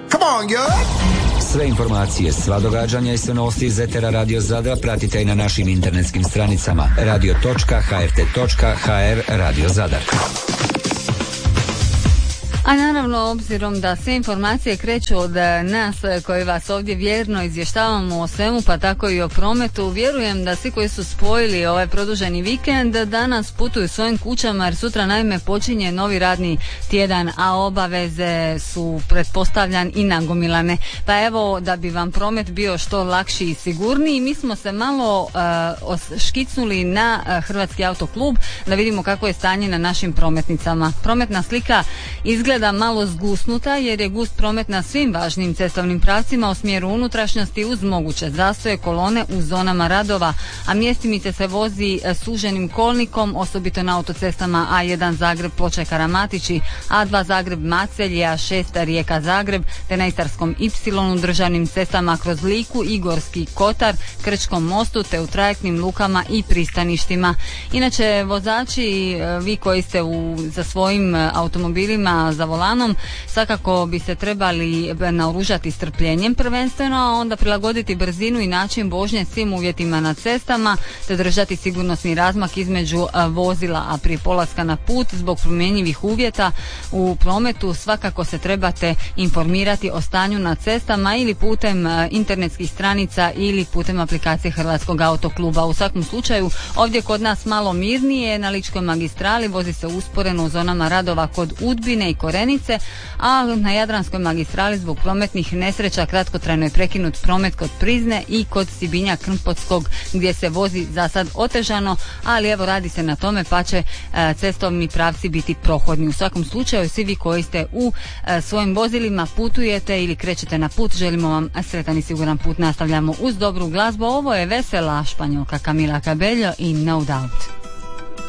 Come on, girl! Sve informacije, sva događanja i sve novosti iz etera Radio Zadra pratite i na našim internetskim stranicama radio.hrt.hr Radio Zadar. A naravno, obzirom da sve informacije kreću od nas koji vas ovdje vjerno izvještavamo o svemu, pa tako i o prometu, vjerujem da svi koji su spojili ovaj produženi vikend danas putuju svojim kućama, jer sutra naime počinje novi radni tjedan, a obaveze su pretpostavljan i nagomilane. Pa evo, da bi vam promet bio što lakši i sigurniji, mi smo se malo škicnuli na Hrvatski autoklub da vidimo kako je stanje na našim prometnicama. Prometna slika izgleda malo zgusnuta jer je gust promet na svim važnim cestovnim pravcima u smjeru unutrašnjosti uz moguće zastoje, kolone u zonama radova, a mjestimice se vozi suženim kolnikom, osobito na autocestama A1 Zagreb Ploče Karamatići, A2 Zagreb Macelj, A6 Rijeka Zagreb, te na Istarskom Y državnim cestama kroz Liku i Gorski Kotar, Krčkom mostu, te u trajektnim lukama i pristaništima. Inače, vozači, vi koji ste za svojim automobilima za volanom, svakako bi se trebali naoružati strpljenjem prvenstveno, a onda prilagoditi brzinu i način vožnje svim uvjetima na cestama, te držati sigurnosni razmak između vozila, a prije polaska na put zbog promjenjivih uvjeta u prometu svakako se trebate informirati o stanju na cestama ili putem internetskih stranica ili putem aplikacije Hrvatskog autokluba. U svakom slučaju, ovdje kod nas malo mirnije, na Ličkoj magistrali vozi se usporeno u zonama radova kod Udbine i Korenice, a na Jadranskoj magistrali zbog prometnih nesreća kratkotrajno je prekinut promet kod Prizne i kod Sibinja Krmpotskog, gdje se vozi za sad otežano, ali evo radi se na tome pa će cestovni pravci biti prohodni. U svakom slučaju, svi vi koji ste u svojim vozilima putujete ili krećete na put, želimo vam sretan i siguran put. Nastavljamo uz dobru glazbu. Ovo je vesela Španjolka Camila Cabello i No Doubt.